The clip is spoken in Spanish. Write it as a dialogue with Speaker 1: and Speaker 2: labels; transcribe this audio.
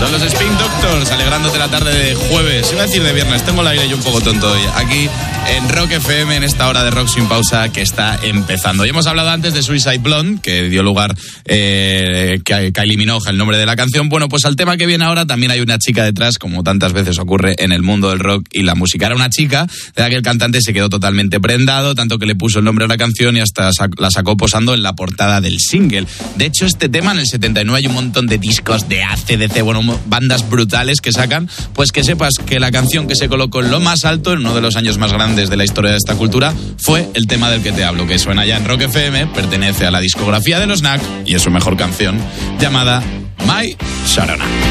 Speaker 1: Son los Spin Doctors, alegrándote la tarde de jueves. Iba a decir de viernes, tengo el aire yo un poco tonto hoy. Aquí en Rock FM, en esta hora de Rock Sin Pausa que está empezando. Y hemos hablado antes de Suicide Blonde, que dio lugar, Kylie Minogue, el nombre de la canción. Bueno, pues al tema que viene ahora también hay una chica detrás, como tantas veces ocurre en el mundo del rock y la música. Era una chica de la que el cantante se quedó totalmente prendado, tanto que le puso el nombre a la canción y hasta la sacó posando en la portada del single. De hecho, este tema en el 79 hay un montón de discos de AC/DC, bueno, bandas brutales que sacan, pues que sepas que la canción que se colocó en lo más alto, en uno de los años más grandes de la historia de esta cultura, fue el tema del que te hablo, que suena ya en Rock FM, pertenece a la discografía de los Knack y es su mejor canción, llamada My Sharona.